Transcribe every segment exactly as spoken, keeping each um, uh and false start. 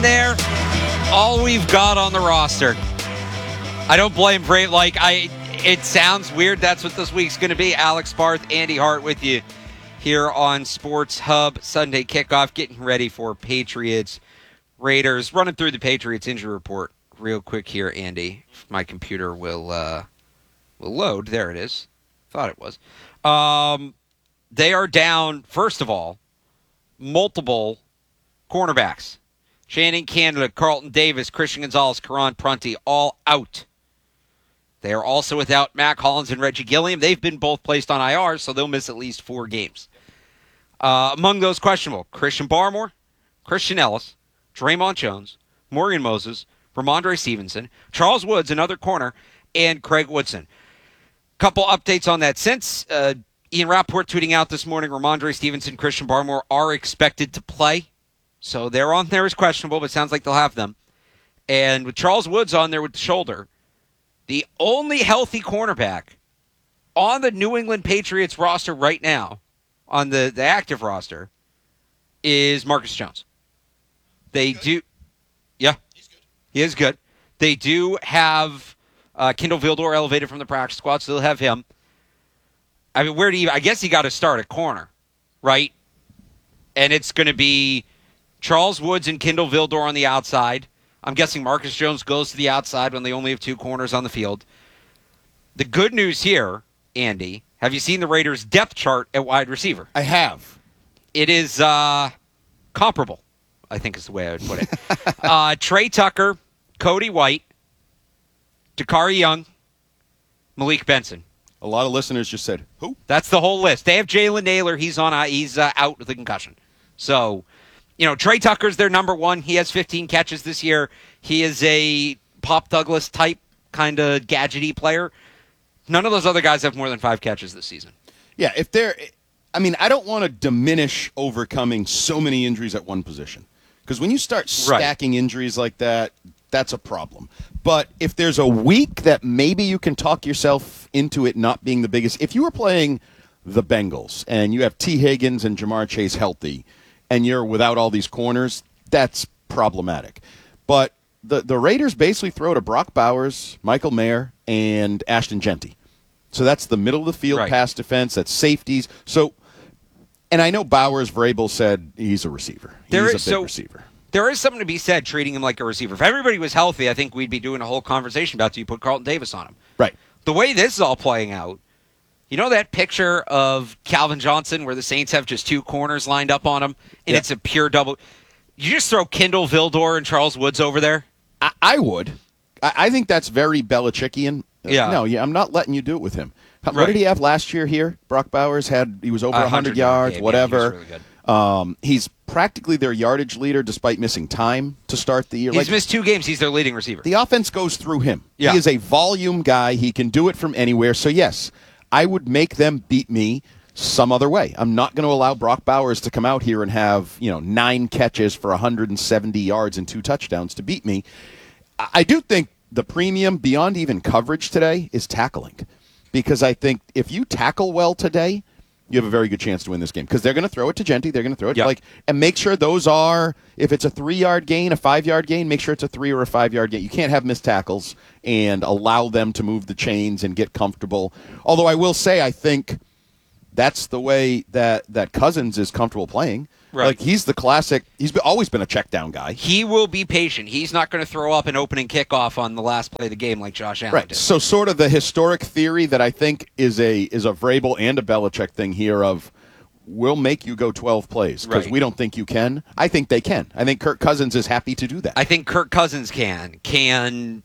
there, all we've got on the roster. I don't blame Brave. Like, I, it sounds weird. That's what this week's going to be. Alex Barth, Andy Hart with you here on Sports Hub. Sunday kickoff, getting ready for Patriots Raiders. Running through the Patriots injury report real quick here, Andy. My computer will uh, will load. There it is. Thought it was. Um, they are down, first of all, multiple cornerbacks. Channing Canada, Carlton Davis, Christian Gonzalez, Karan Prunty, all out. They are also without Mac Hollins and Reggie Gilliam. They've been both placed on I R, so they'll miss at least four games. Uh, among those questionable, Christian Barmore, Christian Ellis, Draymond Jones, Morgan Moses, Ramondre Stevenson, Charles Woods, another corner, and Craig Woodson. Couple updates on that since. Uh, Ian Rappaport tweeting out this morning, Ramondre Stevenson, Christian Barmore are expected to play. So they're on there as questionable, but it sounds like they'll have them. And with Charles Woods on there with the shoulder, the only healthy cornerback on the New England Patriots roster right now, on the, the active roster, is Marcus Jones. They do, yeah, he is good. They do have uh, Kendall Vildor elevated from the practice squad, so they'll have him. I mean, where do you, I guess you got to start at corner, right? And it's going to be Charles Woods and Kendall Vildor on the outside. I'm guessing Marcus Jones goes to the outside when they only have two corners on the field. The good news here, Andy, have you seen the Raiders' depth chart at wide receiver? I have. It is uh, comparable, I think is the way I would put it. uh, Trey Tucker, Cody White, Dakari Young, Malik Benson. A lot of listeners just said, who? That's the whole list. They have Jalen Naylor. He's on. Uh, he's uh, out with a concussion. So, you know, Trey Tucker's their number one. He has fifteen catches this year. He is a Pop Douglas type kind of gadgety player. None of those other guys have more than five catches this season. Yeah, if they're, I mean, I don't want to diminish overcoming so many injuries at one position. Because when you start stacking right. injuries like that, that's a problem. But if there's a week that maybe you can talk yourself into it not being the biggest, if you were playing the Bengals and you have T. Higgins and Jamar Chase healthy and you're without all these corners, that's problematic. But the, the Raiders basically throw to Brock Bowers, Michael Mayer, and Ashton Genty. So that's the middle of the field right. pass defense, that's safeties. So, and I know Bowers, Vrabel said he's a receiver. He's there is, a big so, receiver. There is something to be said treating him like a receiver. If everybody was healthy, I think we'd be doing a whole conversation about do you put Carlton Davis on him. Right. The way this is all playing out, you know that picture of Calvin Johnson where the Saints have just two corners lined up on him, and yeah. it's a pure double? You just throw Kendall Vildor and Charles Woods over there? I, I would. I, I think that's very Belichickian. Yeah. No, yeah, I'm not letting you do it with him. What right. did he have last year here? Brock Bowers had, he was over uh, one hundred yards, game, whatever. Yeah, he was really good. Um, he's practically their yardage leader despite missing time to start the year. He's like, missed two games. He's their leading receiver. The offense goes through him. Yeah. He is a volume guy. He can do it from anywhere. So, yes, I would make them beat me some other way. I'm not going to allow Brock Bowers to come out here and have, you know, nine catches for one hundred seventy yards and two touchdowns to beat me. I do think the premium beyond even coverage today is tackling. Because I think if you tackle well today, you have a very good chance to win this game. Because they're going to throw it to Genty. They're going to throw it yep. like, and make sure those are, if it's a three-yard gain, a five-yard gain, make sure it's a three or a five-yard gain. You can't have missed tackles and allow them to move the chains and get comfortable. Although I will say, I think that's the way that, that Cousins is comfortable playing. Right. Like, he's the classic, he's always been a check down guy. He will be patient. He's not going to throw up an opening kickoff on the last play of the game like Josh Allen right. did. So sort of the historic theory that I think is a is a Vrabel and a Belichick thing here of we'll make you go twelve plays because right. we don't think you can. I think they can. I think Kirk Cousins is happy to do that. I think Kirk Cousins can. Can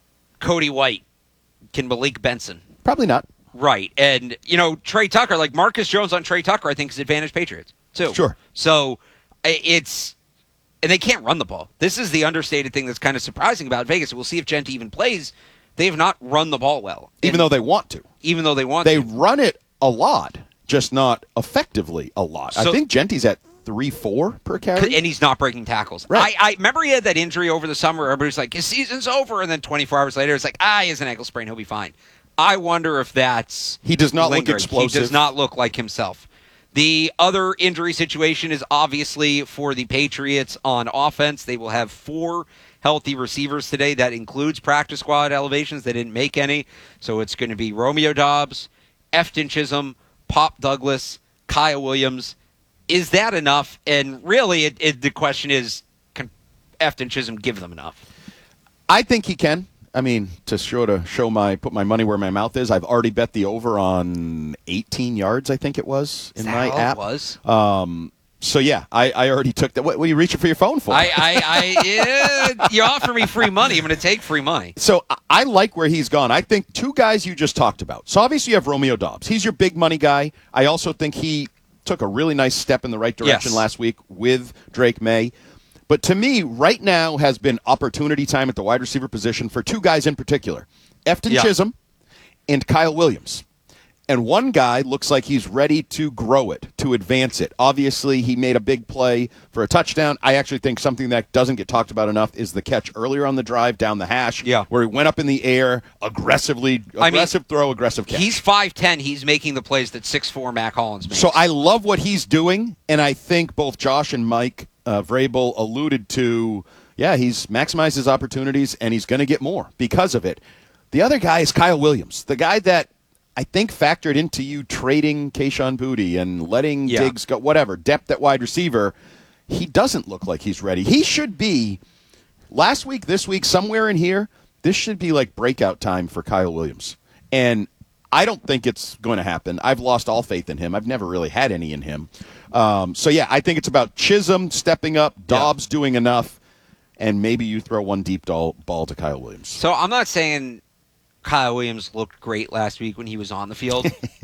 Cody White? Can Malik Benson? Probably not. Right. And, you know, Trey Tucker, like Marcus Jones on Trey Tucker, I think is advantage Patriots, too. Sure. So it's, and they can't run the ball. This is the understated thing that's kind of surprising about Vegas. We'll see if Genty even plays. They have not run the ball well. Even and though they want to. Even though they want they to. They run it a lot, just not effectively a lot. So, I think Genty's at three four per carry. And he's not breaking tackles. Right. I, I remember he had that injury over the summer. Everybody's like, his season's over. And then twenty-four hours later, it's like, ah, he has an ankle sprain. He'll be fine. I wonder if that's He does not lingering. look explosive. He does not look like himself. The other injury situation is obviously for the Patriots on offense. They will have four healthy receivers today. That includes practice squad elevations. They didn't make any. So it's going to be Romeo Doubs, Efton Chisholm, Pop Douglas, Kyle Williams. Is that enough? And really, it, it, the question is, can Efton Chisholm give them enough? I think he can. I mean, to show to show my put my money where my mouth is, I've already bet the over on eighteen yards. I think it was in is that my how app. It was. Um, so yeah, I, I already took that. What, what are you reaching for your phone for? I, I, I yeah, you offer me free money. I'm going to take free money. So I, I like where he's gone. I think two guys you just talked about. So obviously you have Romeo Doubs. He's your big money guy. I also think he took a really nice step in the right direction yes. last week with Drake May. But to me, right now has been opportunity time at the wide receiver position for two guys in particular, Efton yeah. Chisholm and Kyle Williams. And one guy looks like he's ready to grow it, to advance it. Obviously, he made a big play for a touchdown. I actually think something that doesn't get talked about enough is the catch earlier on the drive down the hash, yeah. where he went up in the air, aggressively, aggressive I mean, throw, aggressive catch. He's five ten. He's making the plays that six four Mac Hollins makes. So I love what he's doing, and I think both Josh and Mike uh, Vrabel alluded to, yeah, he's maximized his opportunities, and he's going to get more because of it. The other guy is Kyle Williams, the guy that I think factored into you trading Kayshon Boutte and letting yeah. Diggs go, whatever, depth at wide receiver. He doesn't look like he's ready. He should be, last week, this week, somewhere in here, this should be like breakout time for Kyle Williams. And I don't think it's going to happen. I've lost all faith in him. I've never really had any in him. Um, so, yeah, I think it's about Chisholm stepping up, Doubs yeah. doing enough, and maybe you throw one deep ball, ball to Kyle Williams. So I'm not saying Kyle Williams looked great last week when he was on the field.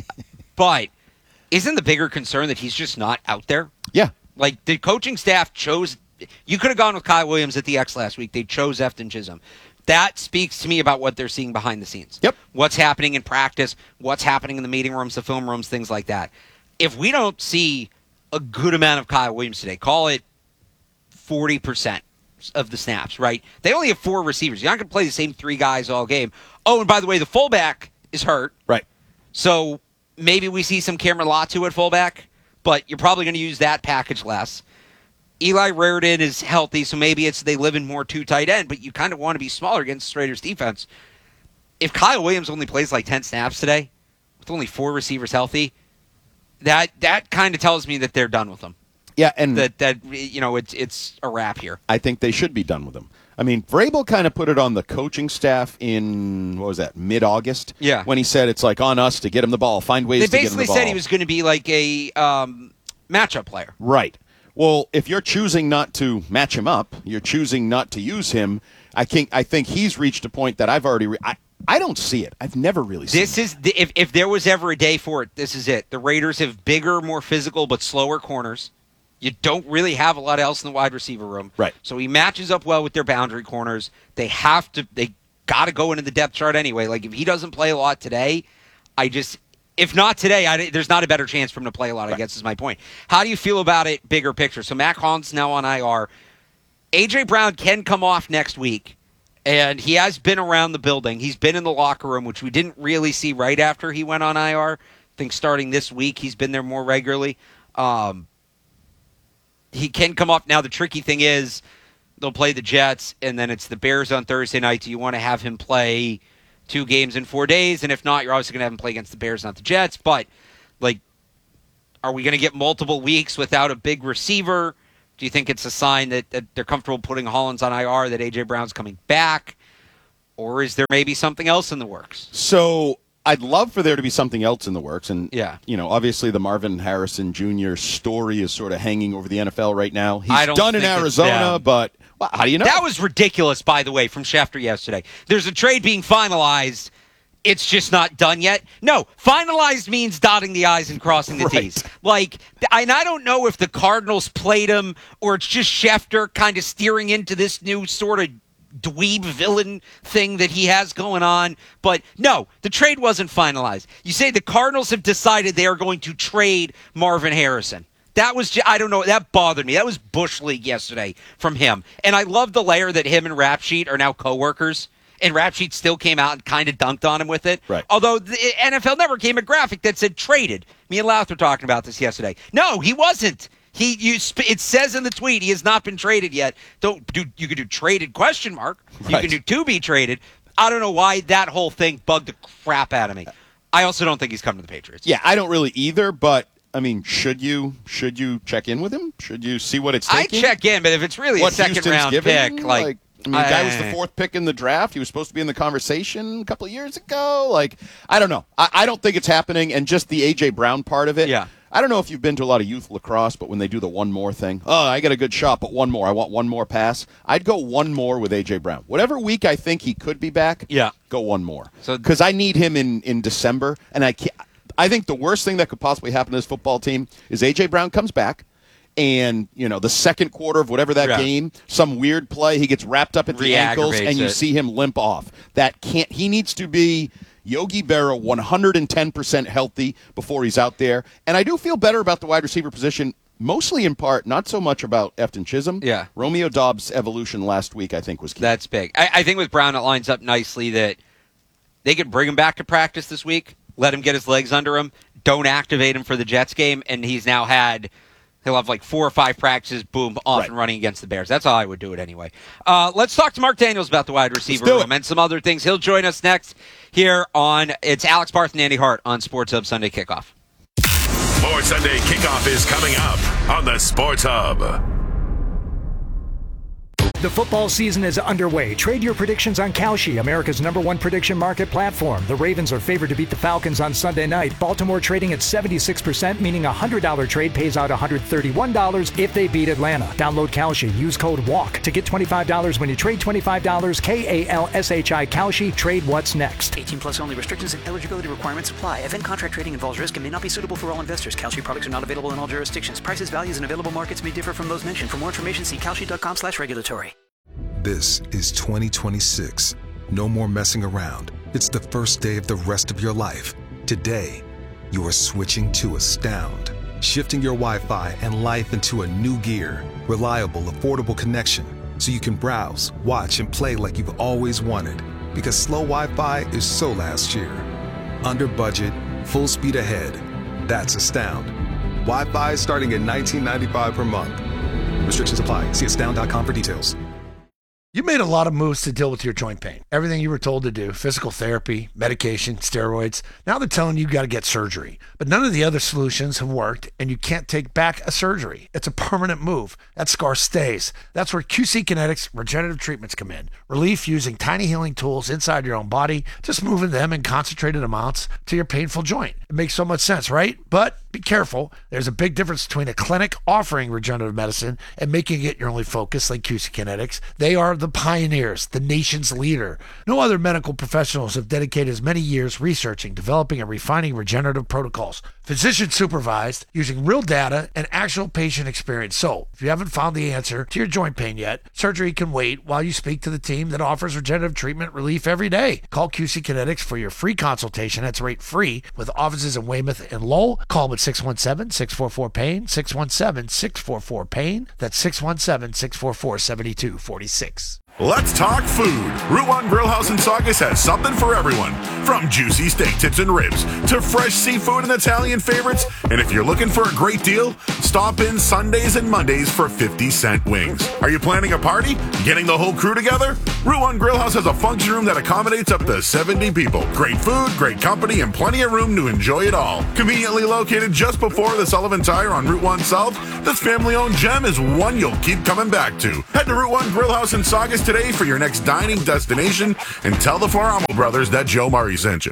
But isn't the bigger concern that he's just not out there? Yeah. Like, the coaching staff chose – you could have gone with Kyle Williams at the X last week. They chose Efton Chisholm. That speaks to me about what they're seeing behind the scenes. Yep. What's happening in practice, what's happening in the meeting rooms, the film rooms, things like that. If we don't see a good amount of Kyle Williams today, call it forty percent of the snaps, right? They only have four receivers. You're not going to play the same three guys all game. Oh, and by the way, the fullback is hurt. Right. So maybe we see some Cameron Latu at fullback, but you're probably going to use that package less. Eli Raridan is healthy, so maybe it's they live in more two tight end, but you kind of want to be smaller against the Raiders defense. If Kyle Williams only plays like ten snaps today, with only four receivers healthy, that that kind of tells me that they're done with him. Yeah, and that that you know it's it's a wrap here. I think they should be done with him. I mean, Vrabel kind of put it on the coaching staff in, what was that, mid-August? Yeah. When he said it's like on us to get him the ball, find ways they to get him the ball. They basically said he was going to be like a um, matchup player. Right. Well, if you're choosing not to match him up, you're choosing not to use him, I think I think he's reached a point that I've already re- I, I don't see it. I've never really seen this it. This is the, if if there was ever a day for it, this is it. The Raiders have bigger, more physical, but slower corners. You don't really have a lot else in the wide receiver room. Right. So he matches up well with their boundary corners. They have to they got to go into the depth chart anyway. Like if he doesn't play a lot today, I just if not today, I, there's not a better chance for him to play a lot, right. I guess is my point. How do you feel about it bigger picture? So Mac Hollins now on I R. A J. Brown can come off next week, and he has been around the building. He's been in the locker room, which we didn't really see right after he went on I R. I think starting this week, he's been there more regularly. Um, he can come off. Now, the tricky thing is they'll play the Jets, and then it's the Bears on Thursday night. Do you want to have him play two games in four days? And if not, you're obviously going to have him play against the Bears, not the Jets. But, like, are we going to get multiple weeks without a big receiver? Do you think it's a sign that, that they're comfortable putting Hollins on I R, that A J. Brown's coming back? Or is there maybe something else in the works? So I'd love for there to be something else in the works. And, yeah. you know, obviously the Marvin Harrison Junior story is sort of hanging over the N F L right now. He's I don't done in think Arizona, but well, how do you know? That was ridiculous, by the way, from Schefter yesterday. There's a trade being finalized. It's just not done yet. No, finalized means dotting the I's and crossing the right. T's. Like, and I don't know if the Cardinals played him or it's just Schefter kind of steering into this new sort of dweeb villain thing that he has going on. But no, the trade wasn't finalized. You say the Cardinals have decided they are going to trade Marvin Harrison. That was, just, I don't know, that bothered me. That was Bush League yesterday from him. And I love the layer that him and Rap Sheet are now coworkers. and Rap Sheet still came out and kind of dunked on him with it. Right. Although the N F L Network came a graphic that said traded. Me and Louth were talking about this yesterday. No, he wasn't. He, you, it says in the tweet he has not been traded yet. Don't do. You could do traded question mark. You right. can do to be traded. I don't know why that whole thing bugged the crap out of me. I also don't think he's coming to the Patriots. Yeah, I don't really either, but I mean, should you should you check in with him? Should you see what it's taking? I check in, but if it's really what a second Houston's round giving, pick, like, like I mean, the guy was the I- fourth pick in the draft. He was supposed to be in the conversation a couple of years ago. Like, I don't know. I, I don't think it's happening. And just the A J Brown part of it. Yeah. I don't know if you've been to a lot of youth lacrosse, but when they do the one more thing, oh, I got a good shot, but one more. I want one more pass. I'd go one more with A J Brown. Whatever week I think he could be back, Yeah. go one more. So- because I need him in, in December, and I can't. I think the worst thing that could possibly happen to this football team is A J Brown comes back, and you know the second quarter of whatever that Yeah. game, some weird play, he gets wrapped up at the ankles, Re-aggravates and you it. see him limp off. That can't. He needs to be Yogi Berra, one hundred ten percent healthy before he's out there. And I do feel better about the wide receiver position, mostly in part, not so much about Efton Chisholm. Yeah. Romeo Dobbs' evolution last week, I think, was key. That's big. I, I think with Brown, it lines up nicely that they could bring him back to practice this week, let him get his legs under him, don't activate him for the Jets game, and he's now had he'll have like four or five practices, boom, off Right. and running against the Bears. That's how I would do it anyway. Uh, let's talk to Mark Daniels about the wide receiver do it. room and some other things. He'll join us next here on it's Alex Barth and Andy Hart on Sports Hub Sunday Kickoff. More Sunday Kickoff is coming up on the Sports Hub. The football season is underway. Trade your predictions on Kalshi, America's number one prediction market platform. The Ravens are favored to beat the Falcons on Sunday night. Baltimore trading at seventy-six percent, meaning a one hundred dollars trade pays out one hundred thirty-one dollars if they beat Atlanta. Download Kalshi. Use code WALK to get twenty-five dollars when you trade twenty-five dollars. K A L S H I Kalshi. Trade what's next. eighteen plus only. Restrictions and eligibility requirements apply. Event contract trading involves risk and may not be suitable for all investors. Kalshi products are not available in all jurisdictions. Prices, values, and available markets may differ from those mentioned. For more information, see kalshi.com slash regulatory. This is twenty twenty-six. No more messing around. It's the first day of the rest of your life. Today, you are switching to Astound, shifting your Wi-Fi and life into a new gear. Reliable, affordable connection, so you can browse, watch, and play like you've always wanted. Because slow Wi-Fi is so last year. Under budget, full speed ahead. That's Astound. Wi-Fi is starting at nineteen ninety-five per month. Restrictions apply. See astound dot com for details. You made a lot of moves to deal with your joint pain. Everything you were told to do, physical therapy, medication, steroids. Now they're telling you you got to get surgery. But none of the other solutions have worked, and you can't take back a surgery. It's a permanent move. That scar stays. That's where Q C Kinetics regenerative treatments come in. Relief using tiny healing tools inside your own body, just moving them in concentrated amounts to your painful joint. It makes so much sense, right? But be careful. There's a big difference between a clinic offering regenerative medicine and making it your only focus like Q C Kinetics. They are the pioneers, the nation's leader. No other medical professionals have dedicated as many years researching, developing, and refining regenerative protocols. Physician supervised, using real data and actual patient experience. So, if you haven't found the answer to your joint pain yet, surgery can wait while you speak to the team that offers regenerative treatment relief every day. Call Q C Kinetics for your free consultation. That's rate free with offices in Weymouth and Lowell. Call them at six one seven, six four four, pain, six one seven, six four four, pain. That's six one seven, six four four, seven two four six. Let's talk food. Route one Grillhouse in Saugus has something for everyone. From juicy steak tips and ribs to fresh seafood and Italian favorites. And if you're looking for a great deal, stop in Sundays and Mondays for fifty cent wings. Are you planning a party? Getting the whole crew together? Route one Grillhouse has a function room that accommodates up to seventy people. Great food, great company, and plenty of room to enjoy it all. Conveniently located just before the Sullivan Tire on Route one South, this family-owned gem is one you'll keep coming back to. Head to Route one Grillhouse in Saugus today for your next dining destination and tell the Floramo brothers that Joe Murray sent you.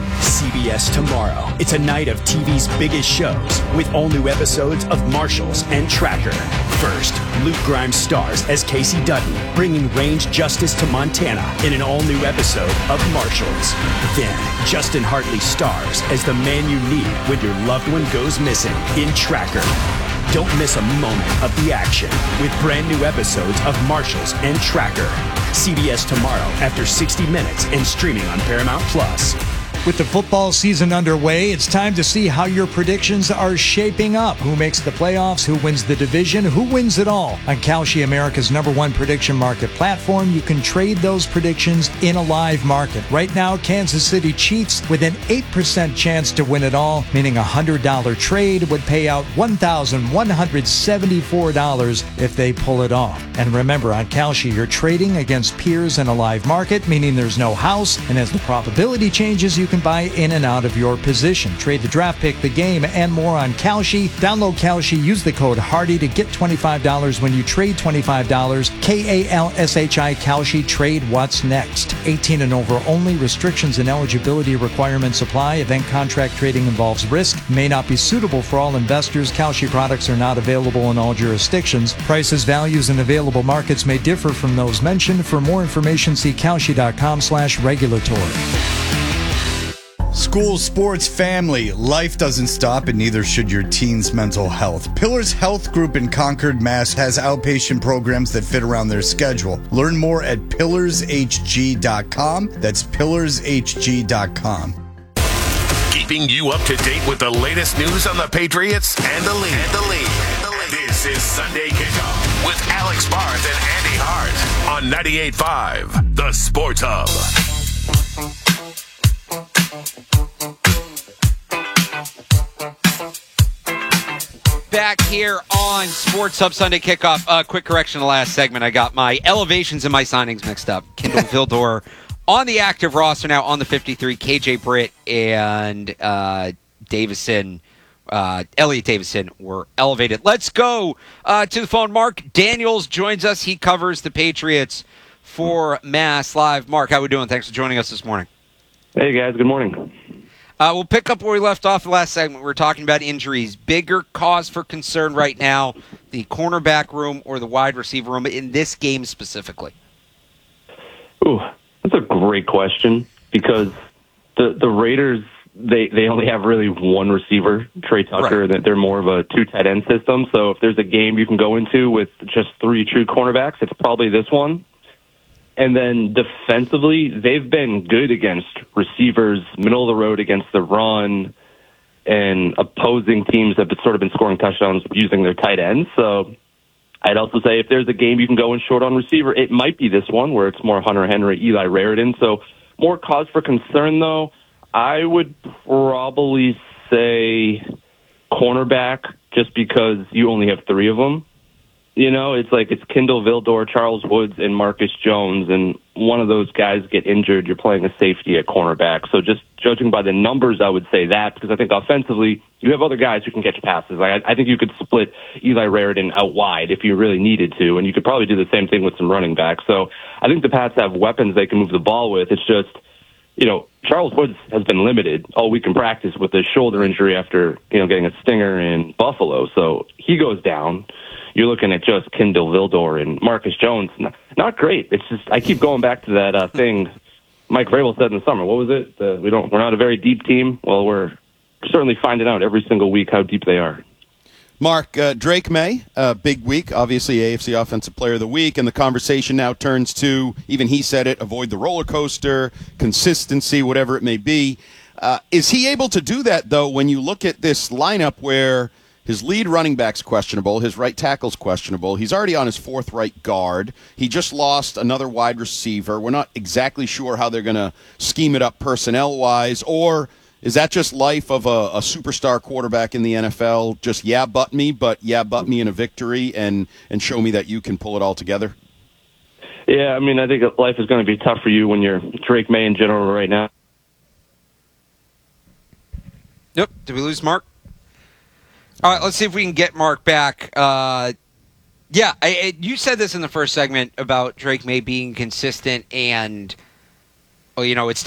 C B S Tomorrow. It's a night of T V's biggest shows with all new episodes of Marshals and Tracker. First, Luke Grimes stars as Casey Dutton, bringing range justice to Montana in an all-new episode of Marshals. Then, Justin Hartley stars as the man you need when your loved one goes missing in Tracker. Don't miss a moment of the action with brand new episodes of Marshals and Tracker. C B S Tomorrow after sixty minutes and streaming on Paramount Plus. With the football season underway, it's time to see how your predictions are shaping up. Who makes the playoffs? Who wins the division? Who wins it all? On Kalshi, America's number one prediction market platform, you can trade those predictions in a live market. Right now, Kansas City Chiefs with an eight percent chance to win it all, meaning a one hundred dollars trade would pay out one thousand one hundred seventy-four dollars if they pull it off. And remember, on Kalshi, you're trading against peers in a live market, meaning there's no house, and as the probability changes, you can buy in and out of your position. Trade the draft pick, the game, and more on Kalshi. Download Kalshi, use the code HARDY to get twenty-five dollars when you trade twenty-five dollars. K A L S H I, Kalshi, trade what's next. eighteen and over only. Restrictions and eligibility requirements apply. Event contract trading involves risk. May not be suitable for all investors. Kalshi products are not available in all jurisdictions. Prices, values, and available markets may differ from those mentioned. For more information, see Kalshi.com slash regulatory. School, sports, family, life doesn't stop, and neither should your teen's mental health. Pillars Health Group in Concord, Mass. has outpatient programs that fit around their schedule. Learn more at pillars h g dot com. That's pillars h g dot com. Keeping you up to date with the latest news on the Patriots and the league. And the league. This is Sunday Kickoff with Alex Barth and Andy Hart on ninety-eight point five, The Sports Hub. Back here on Sports Hub Sunday Kickoff. Uh, quick correction to the last segment. I got my elevations and my signings mixed up. Kindle Vildor on the active roster now on the fifty-three. K J Britt and uh, Davison, uh, Elliot Davison were elevated. Let's go uh, to the phone. Mark Daniels joins us. He covers the Patriots for Mass Live. Mark, how are we doing? Thanks for joining us this morning. Hey, guys. Good morning. Uh, we'll pick up where we left off the last segment. We were talking about injuries. Bigger cause for concern right now, the cornerback room or the wide receiver room in this game specifically? Ooh, that's a great question because the the Raiders, they, they only have really one receiver, Trey Tucker, right. And they're more of a two tight end system. So if there's a game you can go into with just three true cornerbacks, it's probably this one. And then defensively, they've been good against receivers, middle of the road against the run, and opposing teams have sort of been scoring touchdowns using their tight ends. So I'd also say if there's a game you can go in short on receiver, it might be this one where it's more Hunter Henry, Eli Raritan. So more cause for concern, though. I would probably say cornerback just because you only have three of them. You know, it's like it's Kindle Vildor, Charles Woods, and Marcus Jones, and one of those guys get injured, you're playing a safety at cornerback. So just judging by the numbers, I would say that, because I think offensively, you have other guys who can catch passes. Like, I, I think you could split Eli Raritan out wide if you really needed to, and you could probably do the same thing with some running backs. So I think the Pats have weapons they can move the ball with. It's just, you know, Charles Woods has been limited all week in practice with his shoulder injury after, you know, getting a stinger in Buffalo. So he goes down. You're looking at just Kindle Vildor and Marcus Jones. Not great. It's just I keep going back to that uh, thing Mike Vrabel said in the summer. What was it? Uh, we don't. We're not a very deep team. Well, we're certainly finding out every single week how deep they are. Mark, uh, Drake May, uh, big week, obviously A F C Offensive Player of the Week, and the conversation now turns to, even he said it, avoid the roller coaster, consistency, whatever it may be. Uh, is he able to do that, though, when you look at this lineup where his lead running back's questionable, his right tackle's questionable, he's already on his fourth right guard, he just lost another wide receiver, we're not exactly sure how they're going to scheme it up personnel-wise, or is that just life of a, a superstar quarterback in the N F L? Just yeah, butt me, but yeah, butt me in a victory and, and show me that you can pull it all together? Yeah, I mean, I think life is going to be tough for you when you're Drake May in general right now. Yep. Did we lose Mark? All right, let's see if we can get Mark back. Uh, yeah, I, I, you said this in the first segment about Drake May being consistent and, well, you know, it's